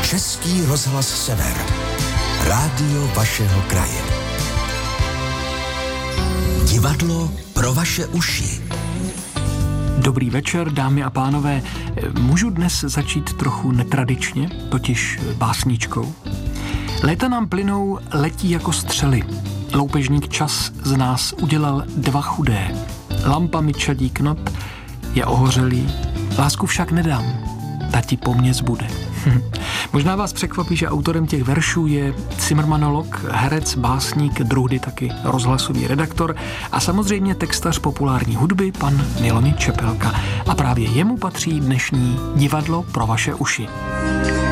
Český rozhlas Sever. Rádio vašeho kraje. Divadlo pro vaše uši. Dobrý večer, dámy a pánové. Můžu dnes začít trochu netradičně, totiž básničkou? Léta nám plynou, letí jako střely. Loupežník čas z nás udělal dva chudé. Lampa mi čadí knot, je ohořelý, lásku však nedám, ta ti po mně zbude. Možná vás překvapí, že autorem těch veršů je cimrmanolog, herec, básník, druhdy taky rozhlasový redaktor a samozřejmě textař populární hudby pan Milomír Čepelka. A právě jemu patří dnešní divadlo pro vaše uši.